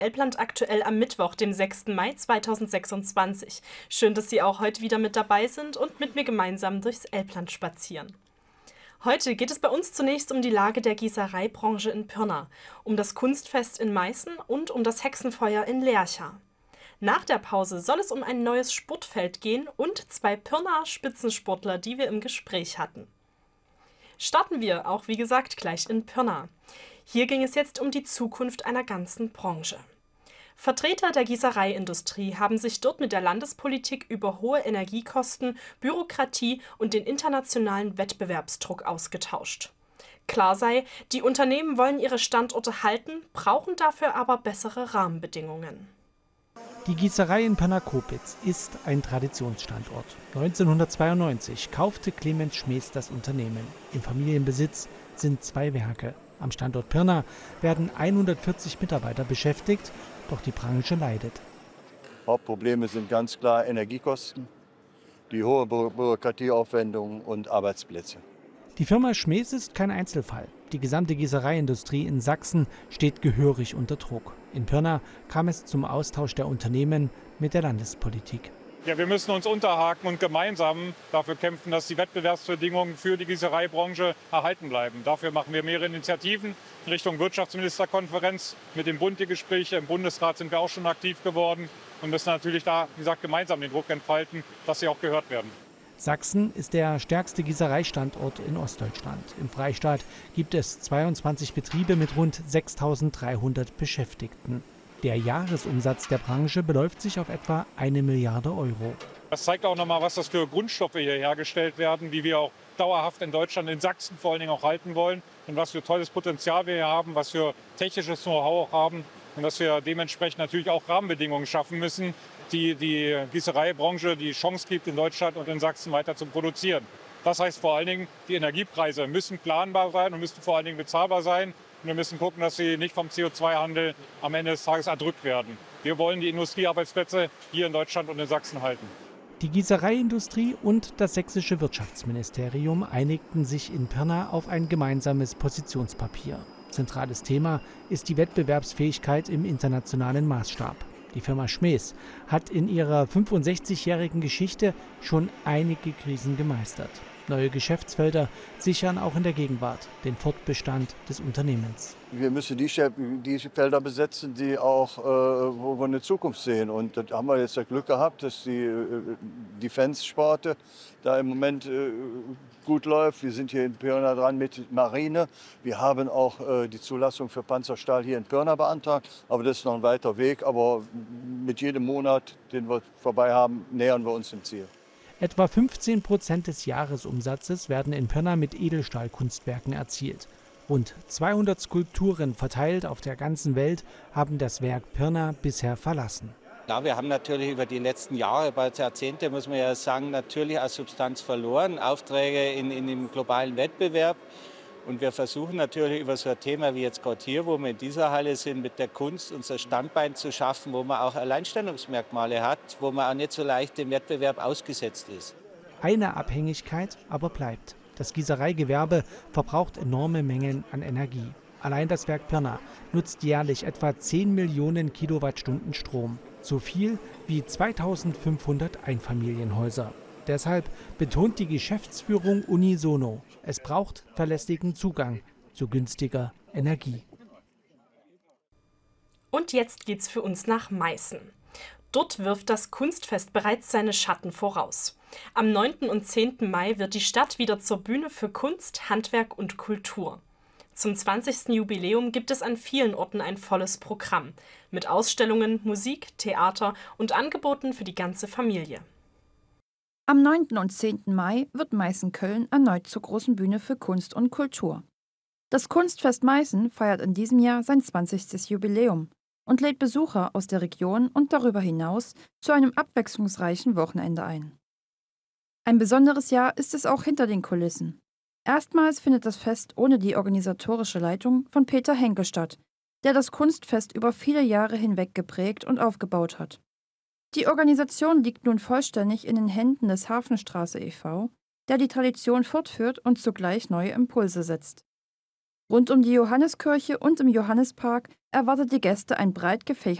Elbland aktuell am Mittwoch, dem 6. Mai 2026. Schön, dass Sie auch heute wieder mit dabei sind und mit mir gemeinsam durchs Elbland spazieren. Heute geht es bei uns zunächst um die Lage der Gießereibranche in Pirna, um das Kunstfest in Meißen und um das Hexenfeuer in Lercha. Nach der Pause soll es um ein neues Sportfeld gehen und 2 Pirnaer Spitzensportler, die wir im Gespräch hatten. Starten wir auch, wie gesagt, gleich in Pirna. Hier ging es jetzt um die Zukunft einer ganzen Branche. Vertreter der Gießereiindustrie haben sich dort mit der Landespolitik über hohe Energiekosten, Bürokratie und den internationalen Wettbewerbsdruck ausgetauscht. Klar sei, die Unternehmen wollen ihre Standorte halten, brauchen dafür aber bessere Rahmenbedingungen. Die Gießerei in Pirna-Copitz ist ein Traditionsstandort. 1992 kaufte Clemens Schmees das Unternehmen. Im Familienbesitz sind 2 Werke. Am Standort Pirna werden 140 Mitarbeiter beschäftigt, doch die Branche leidet. Hauptprobleme sind ganz klar Energiekosten, die hohe Bürokratieaufwendungen und Arbeitsplätze. Die Firma Schmees ist kein Einzelfall. Die gesamte Gießereiindustrie in Sachsen steht gehörig unter Druck. In Pirna kam es zum Austausch der Unternehmen mit der Landespolitik. Ja, wir müssen uns unterhaken und gemeinsam dafür kämpfen, dass die Wettbewerbsbedingungen für die Gießereibranche erhalten bleiben. Dafür machen wir mehrere Initiativen in Richtung Wirtschaftsministerkonferenz. Mit dem Bund die Gespräche, im Bundesrat sind wir auch schon aktiv geworden und müssen natürlich da, wie gesagt, gemeinsam den Druck entfalten, dass sie auch gehört werden. Sachsen ist der stärkste Gießereistandort in Ostdeutschland. Im Freistaat gibt es 22 Betriebe mit rund 6.300 Beschäftigten. Der Jahresumsatz der Branche beläuft sich auf etwa 1 Milliarde Euro. Das zeigt auch nochmal, was das für Grundstoffe hier hergestellt werden, die wir auch dauerhaft in Deutschland, in Sachsen vor allen Dingen auch halten wollen. Und was für tolles Potenzial wir hier haben, was für technisches Know-how auch haben. Und dass wir dementsprechend natürlich auch Rahmenbedingungen schaffen müssen, die die Gießereibranche die Chance gibt, in Deutschland und in Sachsen weiter zu produzieren. Das heißt vor allen Dingen, die Energiepreise müssen planbar sein und müssen vor allen Dingen bezahlbar sein. Und wir müssen gucken, dass sie nicht vom CO2-Handel am Ende des Tages erdrückt werden. Wir wollen die Industriearbeitsplätze hier in Deutschland und in Sachsen halten. Die Gießereiindustrie und das sächsische Wirtschaftsministerium einigten sich in Pirna auf ein gemeinsames Positionspapier. Zentrales Thema ist die Wettbewerbsfähigkeit im internationalen Maßstab. Die Firma Schmees hat in ihrer 65-jährigen Geschichte schon einige Krisen gemeistert. Neue Geschäftsfelder sichern auch in der Gegenwart den Fortbestand des Unternehmens. Wir müssen die Felder besetzen, die auch, wo wir eine Zukunft sehen. Und da haben wir jetzt das Glück gehabt, dass die Defense-Sparte da im Moment gut läuft. Wir sind hier in Pirna dran mit Marine. Wir haben auch die Zulassung für Panzerstahl hier in Pirna beantragt. Aber das ist noch ein weiter Weg. Aber mit jedem Monat, den wir vorbei haben, nähern wir uns dem Ziel. Etwa 15% des Jahresumsatzes werden in Pirna mit Edelstahlkunstwerken erzielt. Rund 200 Skulpturen verteilt auf der ganzen Welt haben das Werk Pirna bisher verlassen. Ja, wir haben natürlich über die letzten Jahre, bald Jahrzehnte, muss man ja sagen, natürlich auch Substanz verloren, Aufträge in dem globalen Wettbewerb. Und wir versuchen natürlich über so ein Thema wie jetzt gerade hier, wo wir in dieser Halle sind, mit der Kunst unser Standbein zu schaffen, wo man auch Alleinstellungsmerkmale hat, wo man auch nicht so leicht dem Wettbewerb ausgesetzt ist. Eine Abhängigkeit aber bleibt. Das Gießereigewerbe verbraucht enorme Mengen an Energie. Allein das Werk Pirna nutzt jährlich etwa 10 Millionen Kilowattstunden Strom. So viel wie 2500 Einfamilienhäuser. Deshalb betont die Geschäftsführung unisono, es braucht verlässlichen Zugang zu günstiger Energie. Und jetzt geht's für uns nach Meißen. Dort wirft das Kunstfest bereits seine Schatten voraus. Am 9. und 10. Mai wird die Stadt wieder zur Bühne für Kunst, Handwerk und Kultur. Zum 20. Jubiläum gibt es an vielen Orten ein volles Programm mit Ausstellungen, Musik, Theater und Angeboten für die ganze Familie. Am 9. und 10. Mai wird Meißen-Köln erneut zur großen Bühne für Kunst und Kultur. Das Kunstfest Meißen feiert in diesem Jahr sein 20. Jubiläum und lädt Besucher aus der Region und darüber hinaus zu einem abwechslungsreichen Wochenende ein. Ein besonderes Jahr ist es auch hinter den Kulissen. Erstmals findet das Fest ohne die organisatorische Leitung von Peter Henke statt, der das Kunstfest über viele Jahre hinweg geprägt und aufgebaut hat. Die Organisation liegt nun vollständig in den Händen des Hafenstraße e.V., der die Tradition fortführt und zugleich neue Impulse setzt. Rund um die Johanneskirche und im Johannispark erwartet die Gäste ein breit gefächertes